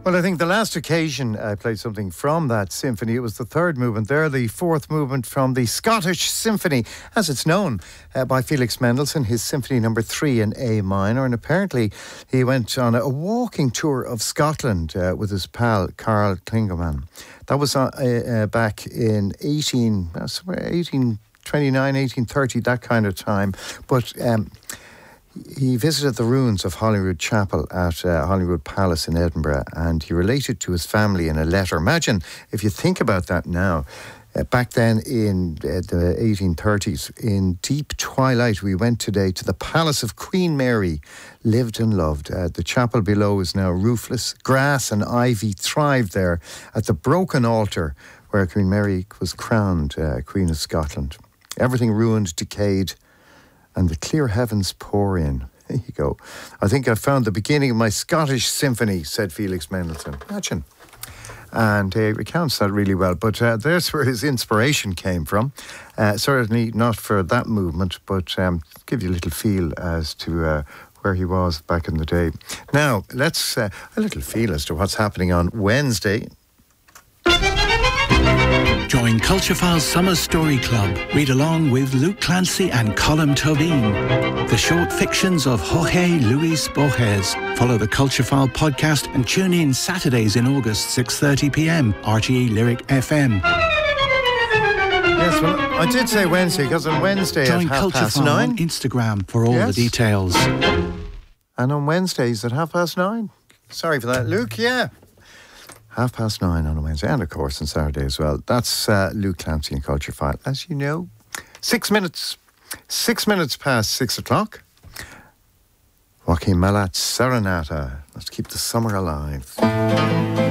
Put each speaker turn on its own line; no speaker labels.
Well, I think the last occasion I played something from that symphony, it was the third movement there, the fourth movement from the Scottish Symphony, as it's known by Felix Mendelssohn, his Symphony No. 3 in A minor. And apparently he went on a walking tour of Scotland with his pal, Carl Klingerman. That was back in 1829, 1830, that kind of time. But he visited the ruins of Holyrood Chapel at Holyrood Palace in Edinburgh, and he related to his family in a letter. Imagine if you think about that now. Back then in the 1830s, in deep twilight, we went today to the Palace of Queen Mary, lived and loved. The chapel below is now roofless. Grass and ivy thrived there at the broken altar where Queen Mary was crowned Queen of Scotland. Everything ruined, decayed, and the clear heavens pour in. There you go. I think I found the beginning of my Scottish symphony, said Felix Mendelssohn. Imagine. And he recounts that really well. But there's where his inspiration came from. Certainly not for that movement, but give you a little feel as to where he was back in the day. Now, let's a little feel as to what's happening on Wednesday.
Join Culturefile's Summer Story Club. Read along with Luke Clancy and Colm Tóibín. The short fictions of Jorge Luis Borges. Follow the Culturefile podcast and tune in Saturdays in August, 6:30 p.m, RTE Lyric FM.
Yes, well, I did say Wednesday, because on Wednesday
Join
at 9:30
Culturefile on Instagram for all the details.
And on Wednesdays at 9:30. Sorry for that, Luke, yeah. 9:30 on a Wednesday, and of course on Saturday as well. That's Luke Clancy and Culturefile. As you know, 6 minutes past 6 o'clock. Joachim Malat's Serenata. Let's keep the summer alive.